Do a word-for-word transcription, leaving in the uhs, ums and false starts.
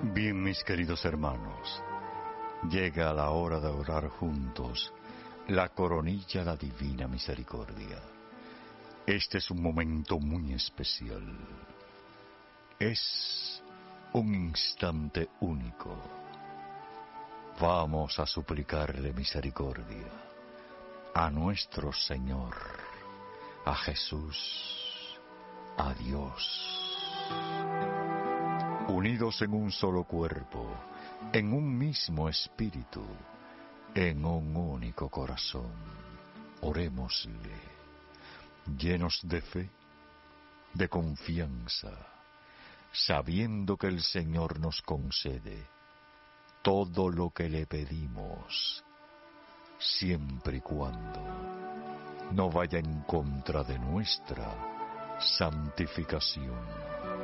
Bien, mis queridos hermanos, llega la hora de orar juntos la coronilla de la Divina Misericordia. Este es un momento muy especial. Es un instante único. Vamos a suplicarle misericordia a nuestro Señor, a Jesús, a Dios. Unidos en un solo cuerpo, en un mismo espíritu, en un único corazón, orémosle, llenos de fe, de confianza, sabiendo que el Señor nos concede todo lo que le pedimos, siempre y cuando no vaya en contra de nuestra santificación.